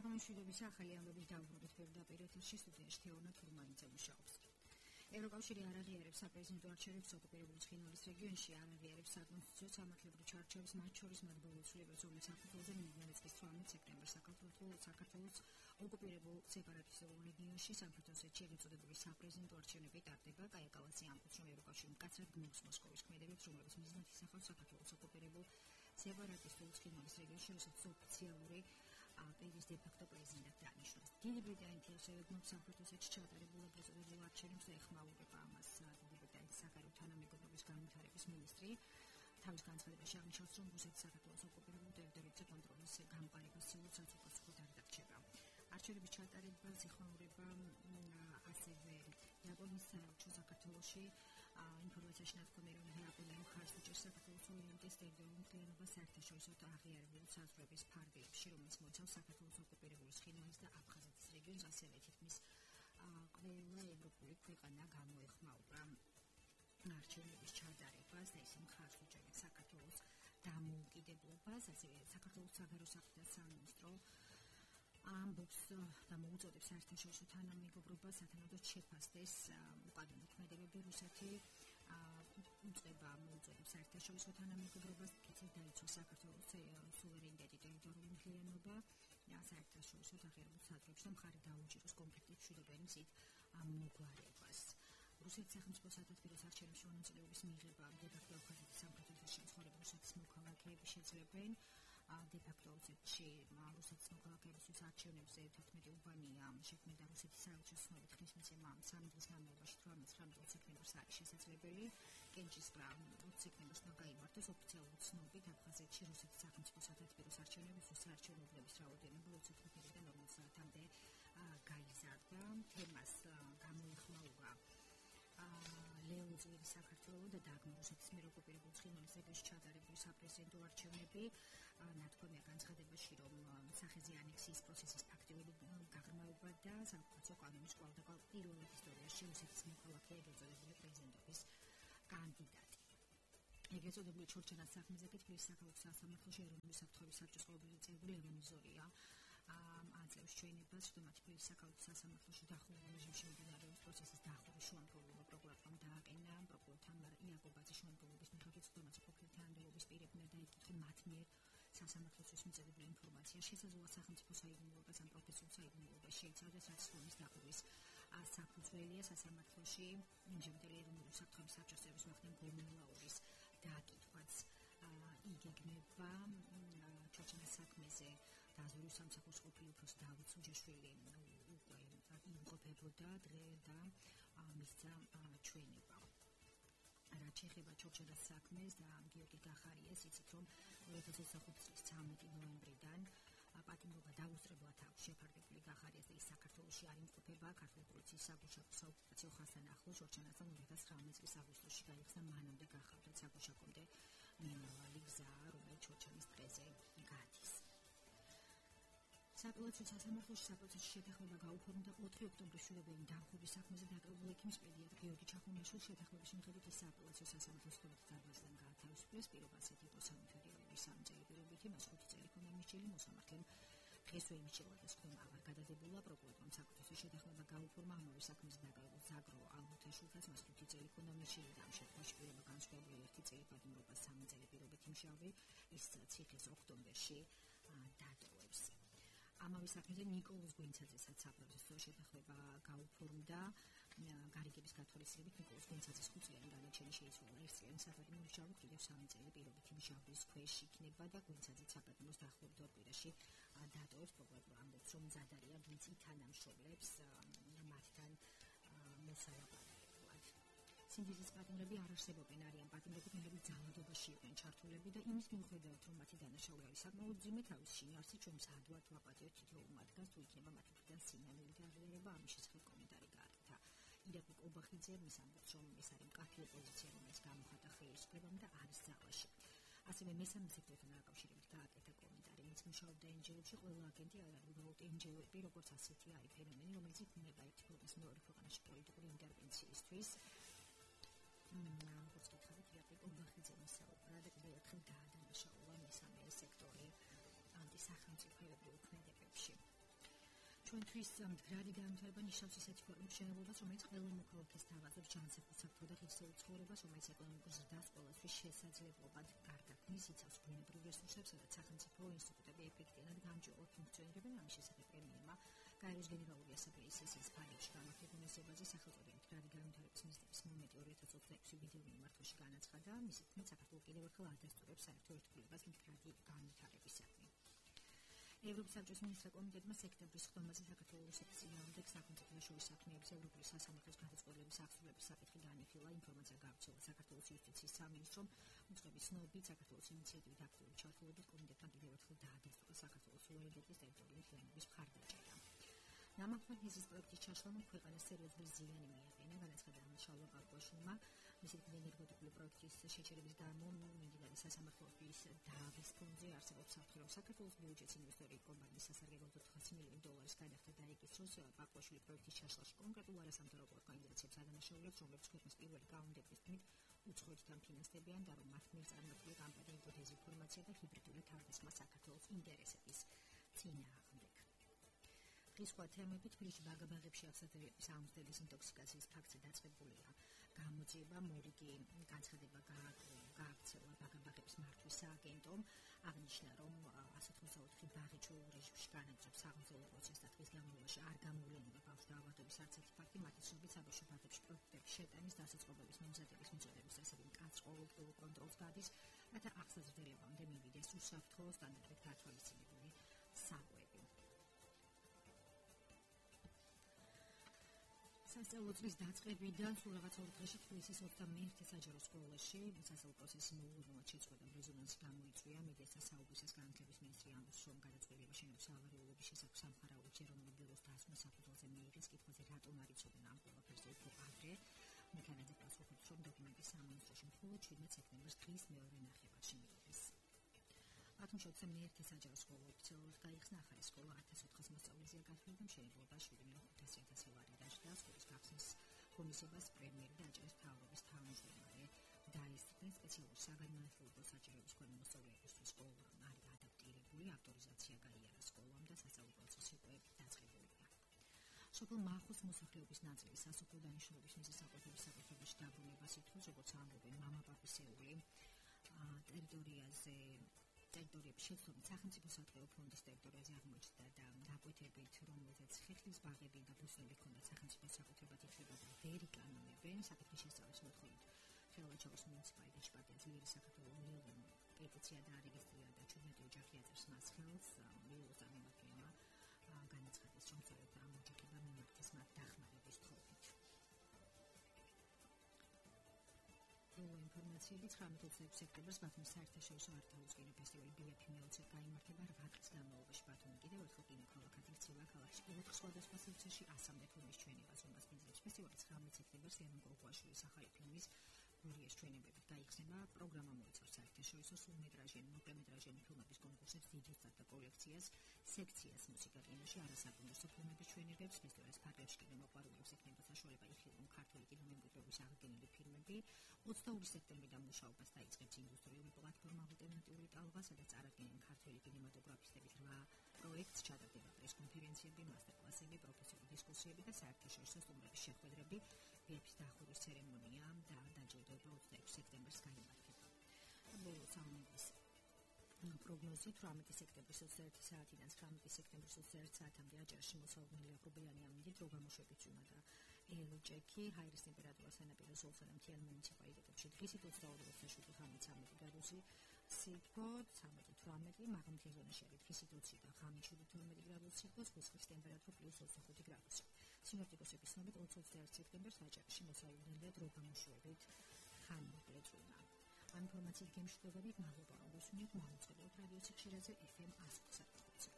აღმოჩნდების ახალი ამბების დაუბრუნდით პირდაპირ ეთერში სტუდიაში თეონა თურმანიძე მუშაობს. ევროკავშირი არ აღიარებს საპრეზიდენტო არჩევნებს ოკუპირებული ცხინვალის რეგიონში, არ აღიარებს საკონსტიტუციო სამართლებრივ ჩარჩოებს, მათ შორის მათ ბოლოცვლებას, რომელიც საფუძველზე მინიმუმ წლის 18 სექტემბერს საქართველოს ოკუპირებულ სეპარატისტულ რეგიონში სამხრეთ ოსეთში ეგეწოდებული საპრეზიდენტო არჩევნები ტარდება. კაია კალასი ამბობს, რომ ევროკავშირი მკაცრად გმობს მოსკოვის ქმედებებს, რომლებიც მიზნად ისახავს საქართველოს ოკუპირებულ სეპარატისტულ ცხინვალის რეგიონში, რასაც ოფიციალური პერის დე-ფაქტო პრეზიდენტად დანიშნავს. დიდი ბრიტანეთის ელეგმენტ სამხრეთ ოსეთში ჩატარებულ ეგეწოდებულ არჩევნებს ეხმაურება ამას დიდი ბრიტანეთის საგარეო თანამეგობრობის განვითარების მინისტრი. თავის განცხადებაში აღნიშნავს, რომ რუსეთის საქართველოს ოკუპირებულ ტერიტორიებზე კონტროლის გამყარება სიულსაც უპასუხოდ არ დარჩება. არჩევნების ჩატარებას ეხმაურება ასევე იაპონიის საელჩო საქართველოში. ინფორმაციაში ნათქვამია, რომ იაპონია მხარს უჭერს საქართველოს ორიენტის ტერიტორიულ მთლიანობას საერთაშორისო აღიარებულ საზღვრების ფარგლებში, რომელიც მოიცავს საქართველოს ოკუპირებული ცხინვალის და აფხაზეთის რეგიონს, ასევე თითქმის ყველა ევროპული ქვეყანა გამოეხმაურა არჩევნების ჩატარებას და ისინი მხარს უჭერენ საქართველოს დამოუკიდებლობას, ასევე საქართველოს საგარეო საქმეთა სამინისტრო ამბობს და მოუწოდებს საერთაშორისო თანამეგობრობას სათანადოდ შეფასდეს უკანონო მოქმედებები რუსეთი უწევდა მოუწოდებს საერთაშორისო თანამეგობრობას კეთილ დაიცვას საქართველოს სუვერენიტეტი ტერიტორიული მთლიანობა და საერთაშორისო აღიარებულ საზღვრებში და მხარი დაუჭიროს კონფლიქტის მშვიდობიანი მზით მოგვარებას. რუსეთის სახელმწიფო სათათბიროს არჩევნებში მონაწილეობის მიღება დე-ფაქტო აფხაზეთის სამხრეთ ოსეთში მცხოვრები რუსეთის მოქალაქეები შეძლებენ. დე-ფაქტო ოსეთში რუსეთის მოქალაქეებისთვის არჩევნებზე 11 უბანია შექმნიდა რუსეთის საელჩოს ცნობით ხმის მიცემა 3 დღის განმავლობაში 18 სექტემბერს არის შესაძლებელი. კენჭის 20 სექტემბერს უნდა გაიმართოს ოფიციალური ცნობით აფხაზეთში რუსეთის სახელმწიფო სათათბიროს არჩევნებისთვის საარჩევნებლების რაოდენობა 25-დან 40 საათამდე გაიზარდა. თემას გამოეხმაურა ლეონიდ ზვირის საქართველოს და დაგმო რუსეთის მიერ ოკუპირებულ ცხინვალის რეგიონში ჩატარებული საპრეზიდენტო არჩევნები. ნათქვამია განცხადებაში, რომ სახეზე ანექსიის პროცესის ფაქტიური გაღრმავება და საკუთრივ კანონის კვალდაკვალ პირველად ისტორიაში რუსეთის მოქალაქე ეგეწოდებული პრეზიდენტობის კანდიდატი. ეგეწოდებული ჩორჩენას საქმეზე კი თბილისის საქალაქო სასამართლოში ეროვნული საფრთხების საბჭოს ყოველდღიური წევრი ლევან მიზორია აძლევს ჩვენებას, რომ თბილისის საქალაქო სასამართლოში დახურულ რეჟიმში მიმდინარეობს პროცესის დახურვის შუამდგომლობა პროკურატურამ დააყენა პროკურორთან იაკობაძის შუამდგომლობის მიხედვით თემას პროფილთან ანდელობის პირებმა დაიკითხა მათ მიერ სასამართლოსთვის მიწოდებული ინფორმაცია შესაძლოა სახელმწიფო საიდუმლოებას ან პროფესიულ საიდუმლოებას შეიცავდეს, რაც სხდომის დახურვის საფუძველია. სასამართლოში იმჟამთელი ეროვნული საფრთხების საბჭოს წევრების მახდენ გომილაურის დააკითხვაც იგეგმება ჩორჩენას საქმეზე დაზვერვის სამსახურის ყოფილი უფროსი დავით სუჯაშვილი უკვე იმყოფებოდა დღე და მისცა ჩვენება. რაც შეეხება ჩორჩენას საქმეს და გიორგი გახარიას, იცით რომ 2025 წლის 13 ნოემბრიდან პატიმრობა დაუსწრებლად აქვს შეფარდებული გახარიას და ის საქართველოში არ იმყოფება. ქართული პოლიციის საგუშაგო საოკუპაციო ხაზთან ახლოს ჩორჩენასთან 2019 წლის აგვისტოში გაიხსნა მანამდე გახავდათ საგუშაგომდე მინიმალური გზა, რომელიც ჩორჩენის დღეზე გადის. საპილოტო სასამართლოში საპილოტში შეთანხმება გაუფორმდა 4 ოქტომბრის მშვიდობიანი დამხობის საქმეზე დაკავებულ ექიმის პედიატრ გიორგი ჩახუნაშვილს შეთანხმების მიხედვით ის საპილოტო სასამართლოს დაბაზდან გაათავისუფლეს. პირობასაც იყო სამართლებრივი სამწელი პირობითი მას 5 წელი ჰქონდა მიჩნეული მოსამართლემ დღესვე იმიჩევა და სხდომა აღარ გადადებულა. პროკურატურამ საკუთრივ შეთანხმება გაუფორმა ამავე საქმეზე დაკავებულ ზაგრო ალმუთაშვილთაც მას 5 წელი ჰქონდა მიჩნეული და ამ შემთხვევაში პირობა განსხვავებული 1 წელი პატიმრობა 3 წელი პირობითი მშავი ის ციხეს ოქტომბერში დატოვებს. ამავე საქმეზე ნიკოლოზ გვენცაძესაც საპროცესო შეთანხმება გაუფორმდა. გარიგების გათვალისწინებით ნიკოლოზ გვენცაძეს 5 წლიანი განაჩენი შეიცვალა 1 წლიანი საპატიმრო მჟავი კიდევ 3 წელი პირობითი მჟავის ქვეშ იქნება და გვენცაძე საპატიმროს დაახლოებით 2 კვირაში დატოვებს. პროკურატურა ამბობს, რომ მზად არიან მიწი თანამშრომლებს მათთან მოსალაპარაკებლად. სინდისის პატიმრები არ არსებობენ, არიან პატიმრები, რომლებიც ძალადობაში იყვნენ ჩართულები და იმის მიუხედავად, რომ მათი დანაშაული არის საკმაოდ მძიმე, თავის შინაარსით ჩვენ მზადვართ ვაპატიოთ თითოეულ მათგანს, თუ იქნება მათი მხრიდან სინამდვილე აღიარება, ამის შესახებ კომენტარი გააკეთა. ირაკლი კობახიძე მის ამბობს, რომ ეს არის მკაფიო პოზიცია, რომელიც გამოხატა ხელისუფლებამ და არის ძალაში. ასევე მესამე სექტორთან დაკავშირებით გააკეთა კომენტარი, ვინც მუშაობდა NGO-ში, ყველა აგენტი არ არის უბრალოდ NGO-ები, როგორც ასეთი არის ფენომენი, რომელიც იქმნება ერთი ქვეყნის მეორე ქვეყანაში პოლიტიკური ინტერვენციისთვის. როგორც გითხარით, ირაკლი კობახიძე მისაუბრა და კიდევ ერთხელ დაადანაშაულა მესამე სექტორი ანტისახელმწიფოებრივ ქმედებებში. ჩვენთვის მდგრადი განვითარება ნიშნავს ისეთი ქვეყნის მშენებლობას, რომელიც ყველა მოქალაქეს თავაზობს ჯანსაღ უსაფრთხო და ღირსეულ ცხოვრებას, რომელიც ეკონომიკურ ზრდას ყველასთვის შესაძლებლობად გარდაქმნის, იცავს ბუნებრივ რესურსებს, სადაც სახელმწიფო ინსტიტუტები ეფექტიანად გამჭვირვალ ფუნქციონირებენ. ამის შესახებ პრემიერმა კაიროს გენერალური ასამბლეის ფარგლებში გამართულ მისიებაზე სახელწოდებით მდგრადი განვითარების მიზნების მომენტი 2026 იუბილეური მიმართვაში განაცხადა. მისი თქმით, საქართველო კიდევ ერთხელ ადასტურებს საერთო ერთგულებას მდგრადი განვითარებისადმი. ევროპის საბჭოს მინისტრთა კომიტეტმა სექტემბრის ხდომაზე საქართველოს რუსეთის წინააღმდეგ სახელმწიფო შორის საქმეების ევროპული სასამართლოს გადაწყვეტილების აღსრულების საკითხი განიხილა. ინფორმაცია გავრცელა საქართველოს იუსტიციის სამინისტრომ. უწყების ცნობით, საქართველოს ინიციატივით აქტიური ჩართულობით კომიტეტმა კიდევ ერთხელ დაადასტურა საქართველოს სუვერენიტეტის ტერიტორიული მთლიანობის მხარდაჭერა. ნამაყრ მიზნის პროექტის ჩაშლამ ქვეყანას სერიოზული ზიანი მიაყენა, განაცხადა მშალვა პაპუაშვილმა. მისი ენერგეტიკული პროექტის შეჩერების გამო მიმდინარე სასამართლოების დავის ფონდზე არსებობს საფრთხე, რომ საქართველოს ბიუჯეტის ინვესტორი კომპანიის სასარგებლოდ $400 მილიონი გადახდა და ეკისროს პაპუაშვილი პროექტის ჩაშლაში კონკრეტულ არასამთავრობო ორგანიზაციებს ადანაშაულებს, რომლებიც ქვეყნის პირველი კანონმდებლობის თქმით უცხოეთთან ფინანსდებიან და რომ მათ მიერ წარმართული კამპანიები დეზინფორმაცია და ჰიბრიდული თავდასხმა საქართველოს ინტერესების წინააღმდეგ. დღის სხვა თემები თბილისში ბაგაბაღებში აღსაწერილების აუზდელი დეზინტოქსიკაციის ფაქტზე დაწყებულია გამოძიება. მორიგი განცხადება გააქცევა ბაგაბაღების მართვის სააგენტომ. აღნიშნა, რომ 184 ბაღი ჩვეულ რეჟიმში განაგრძობს აღმოსავლურ პროცესს და დღის განმავლობაში არ გამოვლენილა ბავშვთა ავადობის არც ერთი ფაქტი. მათი ცნობით საბავშვო ბაღებში პროდუქტების შეტანის, დასაწყობების, მომზადების მიწოდების ასევე მკაცრ ყოველდღიურ კონტროლს გადის, რათა აღსაზრდელებამდე მივიდეს უსაფრთხო სტანდარტებით გათვალისწინებული საკვები. სასწავლო წლის დაწყებიდან სულ რაღაც 2 დღეში თბილისის 21 საჯარო სკოლაში სასწავლო პროცესი მოულოდნელად შეწყვეტა. რეზონანსი გამოიწვია მედიასა საუბრისას განათლების მინისტრი ამბობს, რომ გადაწყვეტილება შენობის ავარიულობის შესახებ სამხარაულო ეროვნულ ბიუროს დასმის საფუძველზე მიიღეს. კითხვაზე რატომ არ იცოდნენ ამ ყველაფერზე უფრო ადრე? მექანიზმი პასუხობს, რომ დოკუმენტი სამინისტროში მხოლოდ 17 სექტემბერს დღის მეორე ნახევარში მიიღეს. ათმშობლზე მე-1 საჯარო სკოლა ოფიციალურად გაიხსნა. ახალი სკოლა 1400 მოსწავლეზე გათვლილი და მშენებლობა 7,500,000 ლარი დაჭდა. სკოლის გახსნის კომისიას პრემიერი და აჭარის მთავრობის თავმჯდომარე დაესწრნენ. სპეციალური საგანმანათლებლო საჭიროების მქონე მოსწავლეებისთვის სკოლა არის ადაპტირებული, ავტორიზაცია გაიარა სკოლამ და სასწავლო პროცესი უკვე დაწყებულია. სოფელ მახოს მოსახლეობის ნაწილი სასოფლო დანიშნულების მიზეზის საკვეთების საკუთრებაში დაბრუნებას ითხოვს, როგორც ამბობენ მამაპაპისეული ტერიტორიების შეცვლით სახელმწიფო სატყეო ფონდის ტერიტორიაზე აღმოჩნდა და დაკვეთებით, რომელზეც ხეხილის ბაღები და ბოსტნები ჰქონდათ სახელმწიფო საკუთრებად ითვლება და ვერ იკანონებენ. საკითხის შესწავლის მოთხოვნით ხელვაչობის მუნიციპალიტეტში პარტია ძლიერი საქართველოს მიიღო პეტიცია დაარეგისტრირა და 17 ოჯახი აწერს მას ხელს. მიიღოს წარმომადგენელმა განაცხადეს, რომ სწორედ ამ ოჯახებმა მიმართეს მათ დახმარების თხოვით. ინფორმაციები 19 სექტემბერს ბათუმის საერთაშორისო არტაუს კინოფესტივალი ბიაფი მეოცე გაიმართება 8 დღის განმავლობაში. ბათუმი კიდევ ერთხელ კინოქალაქად იქცევა. ქალაქში 4 სხვადასხვა სივრცეში 100 ფილმის ჩვენებას უმას მიზნებს. ფესტივალი 19 სექტემბერს იანონ კოლკოაშვილის ახალი ფილმის გურიას ჩვენებებით გაიხსნება. პროგრამა მოიცავს საერთაშორისო სრულმეტრაჟიანი, მოკლემეტრაჟიანი ფილმების კონკურსებს, დიდოსად და კოლექციას, სექციას მუსიკა კინოში, არასაკონკურსო ფილმების ჩვენებებს. ფესტივალის ფარგლებში კინომოყვარულებს ექნება საშუალება იხილონ ქართული კინომემკვიდრეობის აღდგენილი ფილმები. 22 სექტემბრიდან მუშაობას დაიწყებს ინდუსტრიული პლატფორმა ალტერნატიული ტალღა, სადაც წარადგენენ ქართველი კინემატოგრაფისტების 8 პროექტს, ჩატარდება პრესკონფერენციები, მასტერკლასები, პროფესიული დისკუსიები და საერთაშორისო სტუმრების შეხვედრები. ბიაფის დახურვის ცერემონია და დაჯილდოება 26 სექტემბერს გაიმართება. ბოლოს ამბის პროგნოზით 18 სექტემბრის 21 საათიდან 19 სექტემბრის 21 საათამდე აჭარაში მოსალოდნელი აღრობიანი ამინდით დროგამოშვებით წვიმა და ელჭექი. ჰაერის ტემპერატურა სანაპირო ზოლსა და მთიან მუნიციპალიტეტებში დღისით 22-13 გრადუსი სითბო, 13-18, მაღალმთიან ზონაში არის დღისით 20 და ღამით 7-12 გრადუსი სითბო, ზღვის ტემპერატურა +25 გრადუსი. სინოპტიკოსების ცნობით 21 სექტემბერს აჭარაში მოსალოდნელია დროგამოშვებით ხანმოკლე წვიმა. ამ ინფორმაციით გემშვიდობებით, მადლობა რომ გესმენთ. მოუწყებელთ რადიო სიხშირეზე FM 100.